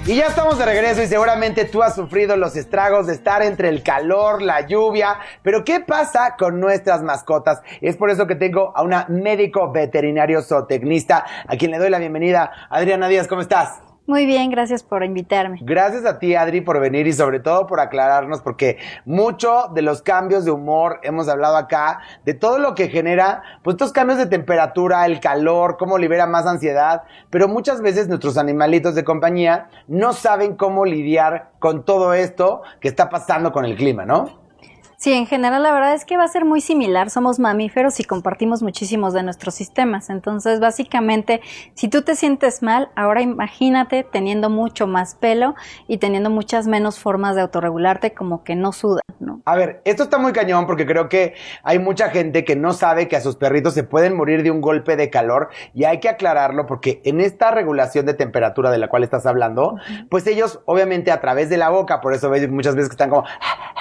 Y ya estamos de regreso y seguramente tú has sufrido los estragos de estar entre el calor, la lluvia, pero ¿qué pasa con nuestras mascotas? Es por eso que tengo a una médico veterinario zootecnista a quien le doy la bienvenida. Adriana Díaz, ¿cómo estás? Muy bien, gracias por invitarme. Gracias a ti, Adri, por venir y sobre todo por aclararnos, porque mucho de los cambios de humor, hemos hablado acá, de todo lo que genera, pues estos cambios de temperatura, el calor, cómo libera más ansiedad, pero muchas veces nuestros animalitos de compañía no saben cómo lidiar con todo esto que está pasando con el clima, ¿no? Sí, en general la verdad es que va a ser muy similar, somos mamíferos y compartimos muchísimos de nuestros sistemas, entonces básicamente si tú te sientes mal, ahora imagínate teniendo mucho más pelo y teniendo muchas menos formas de autorregularte como que no sudan, ¿no? A ver, esto está muy cañón porque creo que hay mucha gente que no sabe que a sus perritos se pueden morir de un golpe de calor y hay que aclararlo porque en esta regulación de temperatura de la cual estás hablando, pues ellos obviamente a través de la boca, por eso ves muchas veces que están como...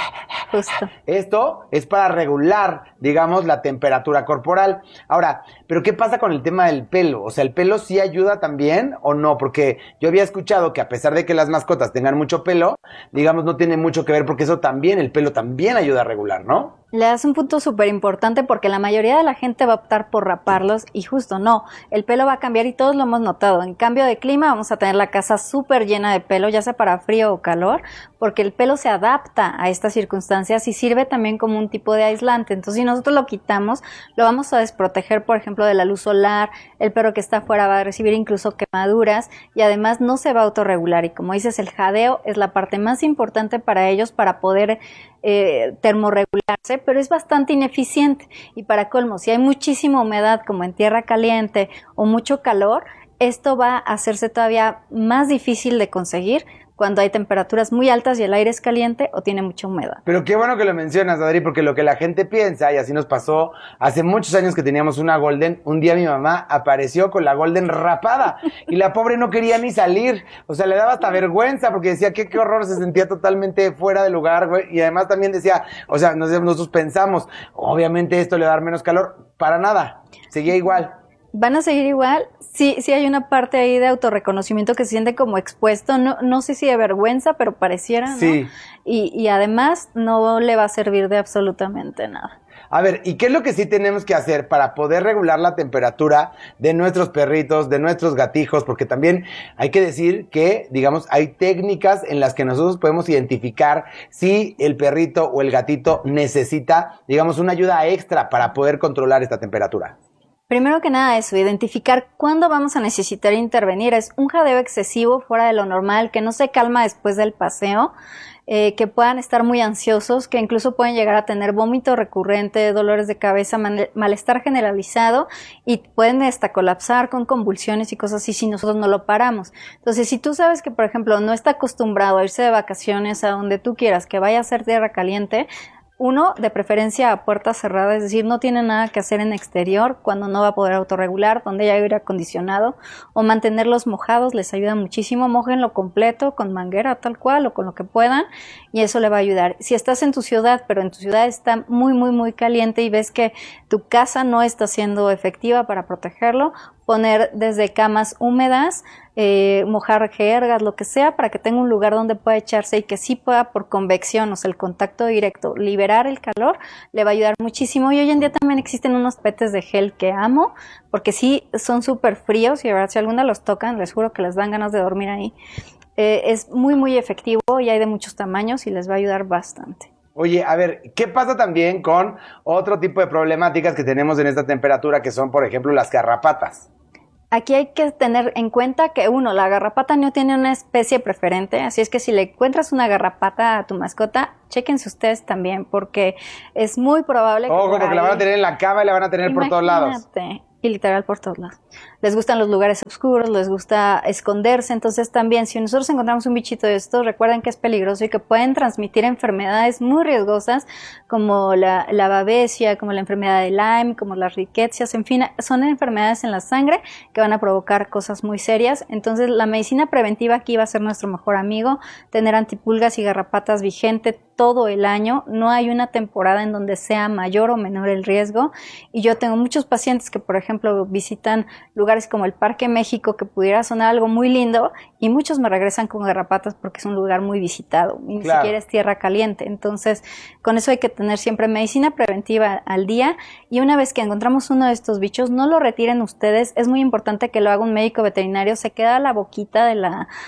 Justo. Esto es para regular, digamos, la temperatura corporal. Ahora, ¿pero qué pasa con el tema del pelo? O sea, ¿el pelo sí ayuda también o no? Porque yo había escuchado que a pesar de que las mascotas tengan mucho pelo, digamos, no tiene mucho que ver porque eso también, el pelo también ayuda a regular, ¿no? Le das un punto súper importante porque la mayoría de la gente va a optar por raparlos y justo no, el pelo va a cambiar y todos lo hemos notado. En cambio de clima vamos a tener la casa súper llena de pelo, ya sea para frío o calor, porque el pelo se adapta a estas circunstancias y sirve también como un tipo de aislante. Entonces si nosotros lo quitamos, lo vamos a desproteger, por ejemplo, de la luz solar, el perro que está afuera va a recibir incluso quemaduras y además no se va a autorregular. Y como dices, el jadeo es la parte más importante para ellos para poder termorregularse, pero es bastante ineficiente y para colmo, si hay muchísima humedad como en tierra caliente o mucho calor, esto va a hacerse todavía más difícil de conseguir cuando hay temperaturas muy altas y el aire es caliente o tiene mucha humedad. Pero qué bueno que lo mencionas, Adri, porque lo que la gente piensa, y así nos pasó hace muchos años que teníamos una Golden, un día mi mamá apareció con la Golden rapada y la pobre no quería ni salir, o sea, le daba hasta vergüenza porque decía que qué horror, se sentía totalmente fuera de lugar, güey, y además también decía, o sea, nosotros pensamos, obviamente esto le va a dar menos calor, para nada, seguía igual. ¿Van a seguir igual? Sí hay una parte ahí de autorreconocimiento que se siente como expuesto, no sé si de vergüenza, pero pareciera, ¿no? Sí. Y además no le va a servir de absolutamente nada. A ver, ¿y qué es lo que sí tenemos que hacer para poder regular la temperatura de nuestros perritos, de nuestros gatijos? Porque también hay que decir que, digamos, hay técnicas en las que nosotros podemos identificar si el perrito o el gatito necesita, digamos, una ayuda extra para poder controlar esta temperatura. Primero que nada eso, identificar cuándo vamos a necesitar intervenir. Es un jadeo excesivo fuera de lo normal, que no se calma después del paseo, que puedan estar muy ansiosos, que incluso pueden llegar a tener vómito recurrente, dolores de cabeza, malestar generalizado y pueden hasta colapsar con convulsiones y cosas así si nosotros no lo paramos. Entonces, si tú sabes que, por ejemplo, no está acostumbrado a irse de vacaciones a donde tú quieras, que vaya a ser tierra caliente, uno, de preferencia a puerta cerrada, es decir, no tiene nada que hacer en exterior cuando no va a poder autorregular, donde haya aire acondicionado, o mantenerlos mojados, les ayuda muchísimo, mójenlo completo con manguera tal cual o con lo que puedan y eso le va a ayudar. Si estás en tu ciudad, pero en tu ciudad está muy caliente y ves que tu casa no está siendo efectiva para protegerlo, poner desde camas húmedas, mojar jergas, lo que sea, para que tenga un lugar donde pueda echarse y que sí pueda por convección, o sea, el contacto directo, liberar el calor, le va a ayudar muchísimo. Y hoy en día también existen unos petes de gel que amo, porque sí son súper fríos y de verdad si alguna los tocan, les juro que les dan ganas de dormir ahí. Es muy efectivo y hay de muchos tamaños y les va a ayudar bastante. Oye, a ver, ¿qué pasa también con otro tipo de problemáticas que tenemos en esta temperatura que son, por ejemplo, las garrapatas? Aquí hay que tener en cuenta que, uno, la garrapata no tiene una especie preferente, así es que si le encuentras una garrapata a tu mascota, chéquense ustedes también, porque es muy probable que como que la van a tener en la cama y la van a tener por todos lados. Y literal por todos lados. Les gustan los lugares oscuros, les gusta esconderse, entonces también si nosotros encontramos un bichito de estos, recuerden que es peligroso y que pueden transmitir enfermedades muy riesgosas como la babesia, como la enfermedad de Lyme, como las riquecias, en fin, son enfermedades en la sangre que van a provocar cosas muy serias. Entonces la medicina preventiva aquí va a ser nuestro mejor amigo, tener antipulgas y garrapatas vigente todo el año, no hay una temporada en donde sea mayor o menor el riesgo y yo tengo muchos pacientes que por ejemplo visitan lugares lugares como el Parque México, que pudiera sonar algo muy lindo, y muchos me regresan con garrapatas porque es un lugar muy visitado, y ni siquiera es tierra caliente. Entonces, con eso hay que tener siempre medicina preventiva al día, y una vez que encontramos uno de estos bichos, no lo retiren ustedes. Es muy importante que lo haga un médico veterinario. Se queda la boquita de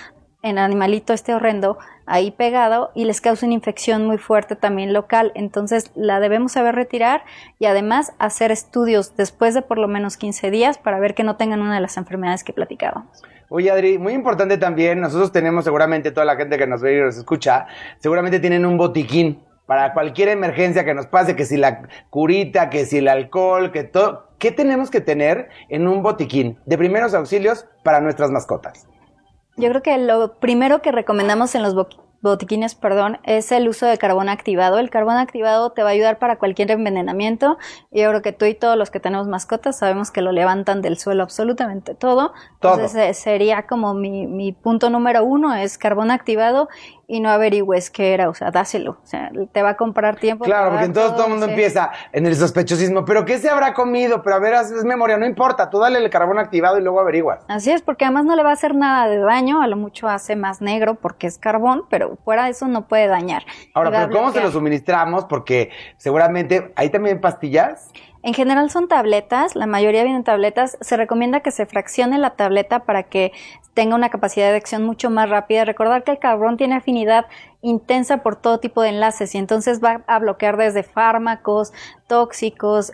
el animalito horrendo ahí pegado y les causa una infección muy fuerte también local. Entonces la debemos saber retirar y además hacer estudios después de por lo menos 15 días para ver que no tengan una de las enfermedades que platicábamos. Oye, Adri, muy importante también, nosotros tenemos seguramente, toda la gente que nos ve y nos escucha, seguramente tienen un botiquín para cualquier emergencia que nos pase, que si la curita, que si el alcohol, que todo. ¿Qué tenemos que tener en un botiquín de primeros auxilios para nuestras mascotas? Yo creo que lo primero que recomendamos en los botiquines, es el uso de carbón activado. El carbón activado te va a ayudar para cualquier envenenamiento. Y yo creo que tú y todos los que tenemos mascotas sabemos que lo levantan del suelo absolutamente todo. Entonces sería como mi punto número 1, es carbón activado, y no averigües qué era, o sea, dáselo. O sea, te va a comprar tiempo. Claro, porque entonces todo el mundo empieza en el sospechosismo. ¿Pero qué se habrá comido? Pero a ver, es memoria, no importa. Tú dale el carbón activado y luego averiguas. Así es, porque además no le va a hacer nada de daño. A lo mucho hace más negro porque es carbón, pero fuera de eso no puede dañar. Ahora, pero ¿cómo se lo suministramos? Porque seguramente hay también pastillas. En general son tabletas, la mayoría vienen tabletas. Se recomienda que se fraccione la tableta para que tenga una capacidad de acción mucho más rápida. Recordar que el carbón tiene afinidad intensa por todo tipo de enlaces y entonces va a bloquear desde fármacos, tóxicos,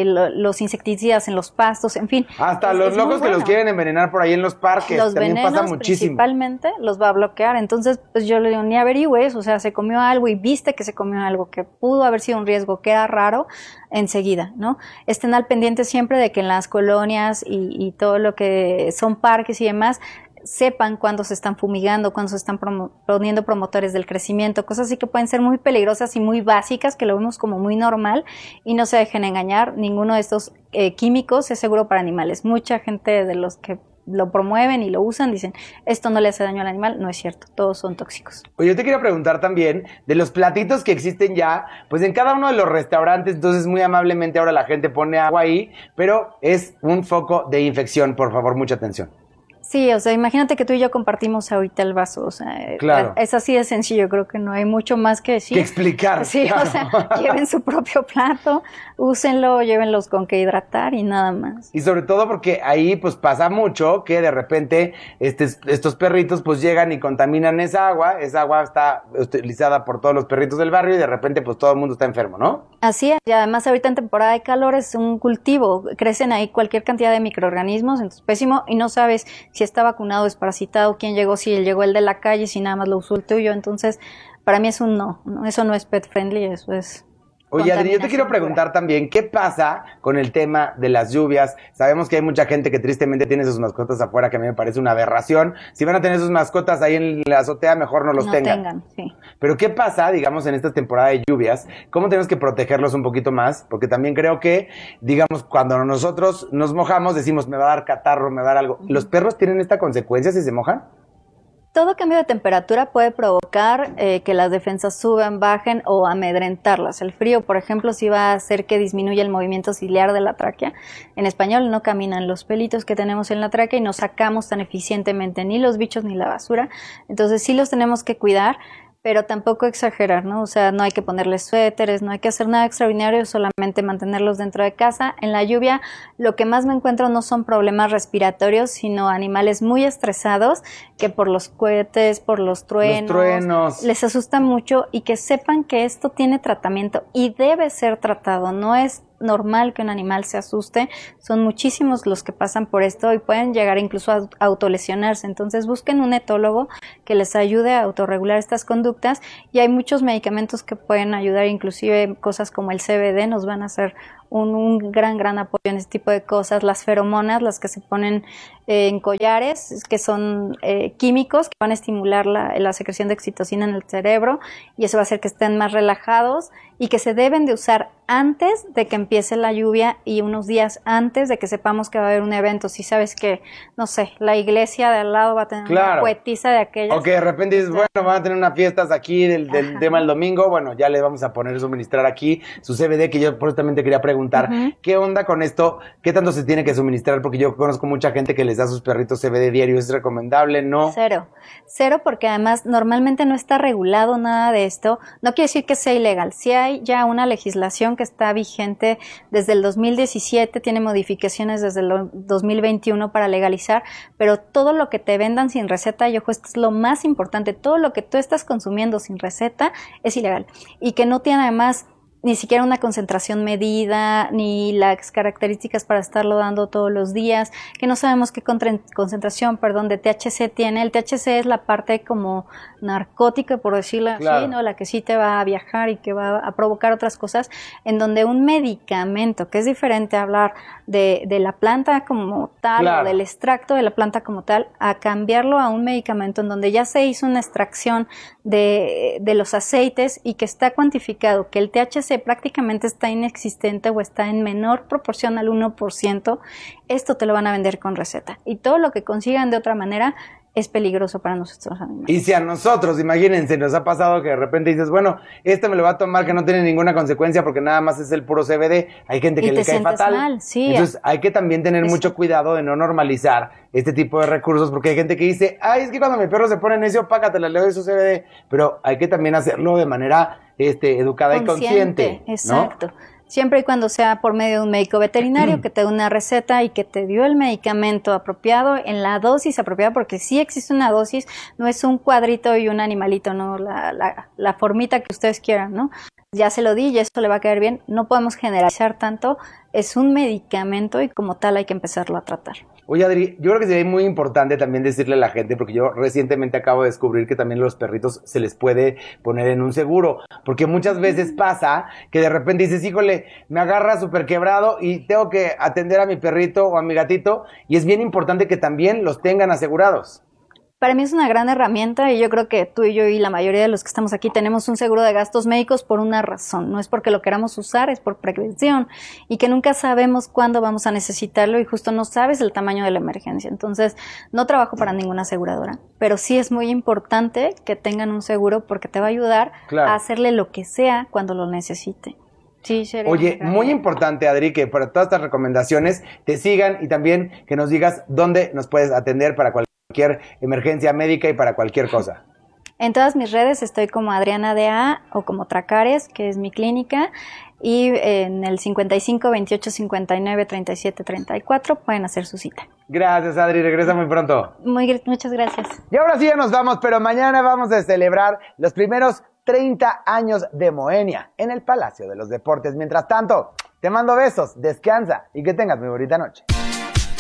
los insecticidas en los pastos, en fin. Hasta los locos que los quieren envenenar por ahí en los parques. Los también venenos, pasa muchísimo. Principalmente los va a bloquear. Entonces, pues yo le digo, ni averigües, o sea, se comió algo y viste que se comió algo que pudo haber sido un riesgo, que era raro, enseguida, ¿no? Estén al pendiente siempre de que en las colonias y todo lo que son parques y demás, sepan cuándo se están fumigando, cuándo se están poniendo promotores del crecimiento, cosas así que pueden ser muy peligrosas y muy básicas, que lo vemos como muy normal, y no se dejen engañar. Ninguno de estos químicos es seguro para animales. Mucha gente de los que lo promueven y lo usan dicen, esto no le hace daño al animal. No es cierto, todos son tóxicos. Oye, yo te quiero preguntar también de los platitos que existen ya, pues en cada uno de los restaurantes. Entonces muy amablemente ahora la gente pone agua ahí, pero es un foco de infección. Por favor, mucha atención. Sí, o sea, imagínate que tú y yo compartimos ahorita el vaso, o sea, claro. Es así de sencillo, creo que no hay mucho más que decir. Que explicar. Sí, claro. O sea, lleven su propio plato, úsenlo, llévenlos con que hidratar y nada más. Y sobre todo porque ahí pues pasa mucho que de repente estos perritos pues llegan y contaminan esa agua está utilizada por todos los perritos del barrio y de repente pues todo el mundo está enfermo, ¿no? Así es, y además ahorita en temporada de calor es un cultivo, crecen ahí cualquier cantidad de microorganismos, entonces pésimo, y no sabes si está vacunado, desparasitado, quién llegó, si llegó el de la calle, si nada más lo usó el tuyo. Entonces, para mí es un no, eso no es pet friendly, eso es... Oye, Adri, yo te quiero preguntar también, ¿qué pasa con el tema de las lluvias? Sabemos que hay mucha gente que tristemente tiene sus mascotas afuera, que a mí me parece una aberración. Si van a tener sus mascotas ahí en la azotea, mejor no los tengan. Sí. Pero ¿qué pasa, digamos, en esta temporada de lluvias? ¿Cómo tenemos que protegerlos un poquito más? Porque también creo que, digamos, cuando nosotros nos mojamos, decimos, me va a dar catarro, me va a dar algo. ¿Los perros tienen esta consecuencia si se mojan? Todo cambio de temperatura puede provocar que las defensas suban, bajen o amedrentarlas. El frío, por ejemplo, sí va a hacer que disminuya el movimiento ciliar de la tráquea. En español no caminan los pelitos que tenemos en la tráquea y no sacamos tan eficientemente ni los bichos ni la basura. Entonces sí los tenemos que cuidar, pero tampoco exagerar, ¿no? O sea, no hay que ponerles suéteres, no hay que hacer nada extraordinario, solamente mantenerlos dentro de casa. En la lluvia, lo que más me encuentro no son problemas respiratorios, sino animales muy estresados que por los cohetes, por los truenos, les asusta mucho, y que sepan que esto tiene tratamiento y debe ser tratado. No es normal que un animal se asuste, son muchísimos los que pasan por esto y pueden llegar incluso a autolesionarse. Entonces busquen un etólogo que les ayude a autorregular estas conductas, y hay muchos medicamentos que pueden ayudar, inclusive cosas como el CBD nos van a hacer un gran apoyo en este tipo de cosas. Las feromonas, las que se ponen en collares, que son químicos que van a estimular la secreción de oxitocina en el cerebro, y eso va a hacer que estén más relajados, y que se deben de usar antes de que empiece la lluvia y unos días antes de que sepamos que va a haber un evento. Si sabes que, no sé, la iglesia de al lado va a tener una poetisa de aquellas. O que de repente dices, bueno, van a tener unas fiestas aquí del tema del domingo, bueno, ya le vamos a poner, suministrar aquí su CBD, que yo justamente quería preguntar preguntar, ¿qué onda con esto? ¿Qué tanto se tiene que suministrar? Porque yo conozco mucha gente que les da a sus perritos CBD diario. ¿Es recomendable? ¿No? Cero, porque además normalmente no está regulado nada de esto. No quiere decir que sea ilegal. Sí hay ya una legislación que está vigente desde el 2017, tiene modificaciones desde el 2021 para legalizar, pero todo lo que te vendan sin receta, y ojo, esto es lo más importante, todo lo que tú estás consumiendo sin receta es ilegal. Y que no tiene además ni siquiera una concentración medida, ni las características para estarlo dando todos los días, que no sabemos qué concentración, de THC tiene. El THC es la parte como narcótica, por decirlo así, ¿no? La que sí te va a viajar y que va a provocar otras cosas, en donde un medicamento, que es diferente a hablar de la planta como tal, o del extracto de la planta como tal, a cambiarlo a un medicamento en donde ya se hizo una extracción de los aceites y que está cuantificado que el THC prácticamente está inexistente o está en menor proporción al 1%, esto te lo van a vender con receta. Y todo lo que consigan de otra manera es peligroso para nuestros animales. Y si a nosotros, imagínense, nos ha pasado que de repente dices, bueno, me lo va a tomar que no tiene ninguna consecuencia porque nada más es el puro CBD, hay gente que le cae fatal. Mal, sí. Entonces hay que también tener mucho cuidado de no normalizar este tipo de recursos, porque hay gente que dice, es que cuando mi perro se pone necio, págatela, le doy su CBD, pero hay que también hacerlo de manera educada y consciente. Exacto. ¿No? Siempre y cuando sea por medio de un médico veterinario que te dé una receta y que te dio el medicamento apropiado en la dosis apropiada, porque sí existe una dosis, no es un cuadrito y un animalito, no la formita que ustedes quieran, ¿no? Ya se lo di y eso le va a caer bien. No podemos generalizar tanto, es un medicamento y como tal hay que empezarlo a tratar. Oye, Adri, yo creo que sería muy importante también decirle a la gente, porque yo recientemente acabo de descubrir que también a los perritos se les puede poner en un seguro, porque muchas veces pasa que de repente dices, híjole, me agarra súper quebrado y tengo que atender a mi perrito o a mi gatito, y es bien importante que también los tengan asegurados. Para mí es una gran herramienta y yo creo que tú y yo y la mayoría de los que estamos aquí tenemos un seguro de gastos médicos por una razón. No es porque lo queramos usar, es por prevención y que nunca sabemos cuándo vamos a necesitarlo y justo no sabes el tamaño de la emergencia. Entonces, no trabajo para ninguna aseguradora, pero sí es muy importante que tengan un seguro porque te va a ayudar a hacerle lo que sea cuando lo necesite. Sí, oye, muy importante, Adri, que para todas estas recomendaciones te sigan y también que nos digas dónde nos puedes atender para cualquier emergencia médica y para cualquier cosa. En todas mis redes estoy como Adriana DA o como Tracares, que es mi clínica, y en el 55 28 59 37 34 pueden hacer su cita. Gracias, Adri, regresa muy pronto. Muchas gracias. Y ahora sí ya nos vamos, pero mañana vamos a celebrar los primeros 30 años de Moenia en el Palacio de los Deportes. Mientras tanto, te mando besos, descansa y que tengas muy bonita noche.